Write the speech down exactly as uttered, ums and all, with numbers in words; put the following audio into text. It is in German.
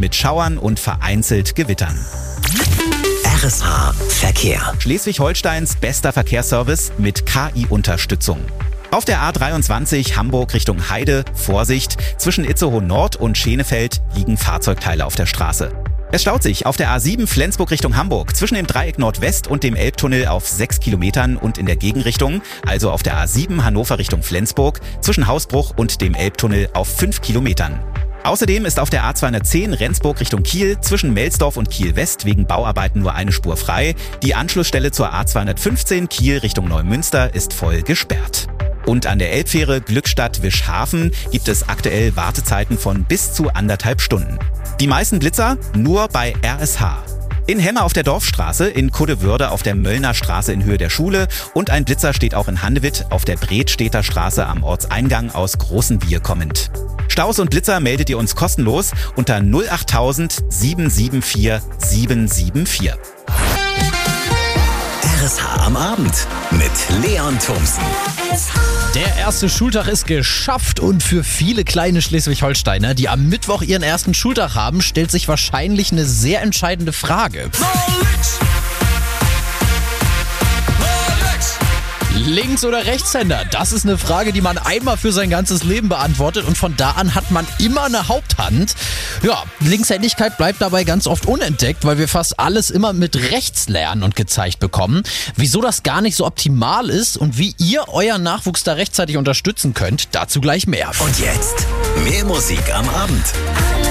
mit Schauern und vereinzelt Gewittern. R S H Verkehr. Schleswig-Holsteins bester Verkehrsservice mit K I-Unterstützung. Auf der A dreiundzwanzig Hamburg Richtung Heide, Vorsicht, zwischen Itzehoe Nord und Schenefeld liegen Fahrzeugteile auf der Straße. Es staut sich auf der A sieben Flensburg Richtung Hamburg zwischen dem Dreieck Nordwest und dem Elbtunnel auf sechs Kilometern und in der Gegenrichtung, also auf der A sieben Hannover Richtung Flensburg zwischen Hausbruch und dem Elbtunnel auf fünf Kilometern. Außerdem ist auf der A zweihundertzehn Rendsburg Richtung Kiel zwischen Melsdorf und Kiel West wegen Bauarbeiten nur eine Spur frei. Die Anschlussstelle zur A zweihundertfünfzehn Kiel Richtung Neumünster ist voll gesperrt. Und an der Elbfähre Glückstadt-Wischhafen gibt es aktuell Wartezeiten von bis zu anderthalb Stunden. Die meisten Blitzer nur bei R S H. In Hemme auf der Dorfstraße, in Kuddewörde auf der Möllner Straße in Höhe der Schule und ein Blitzer steht auch in Handewitt auf der Bredstädter Straße am Ortseingang aus Großenbier kommend. Staus und Blitzer meldet ihr uns kostenlos unter null achttausend sieben sieben vier sieben sieben vier. R S H am Abend mit Leon Thomsen. Der erste Schultag ist geschafft und für viele kleine Schleswig-Holsteiner, die am Mittwoch ihren ersten Schultag haben, stellt sich wahrscheinlich eine sehr entscheidende Frage. Links- oder Rechtshänder? Das ist eine Frage, die man einmal für sein ganzes Leben beantwortet und von da an hat man immer eine Haupthand. Ja, Linkshändigkeit bleibt dabei ganz oft unentdeckt, weil wir fast alles immer mit rechts lernen und gezeigt bekommen. Wieso das gar nicht so optimal ist und wie ihr euren Nachwuchs da rechtzeitig unterstützen könnt, dazu gleich mehr. Und jetzt mehr Musik am Abend.